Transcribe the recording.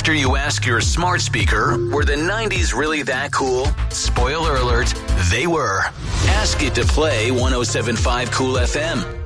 After you ask your smart speaker, were the 90s really that cool? Spoiler alert, they were. Ask it to play 107.5 Cool FM.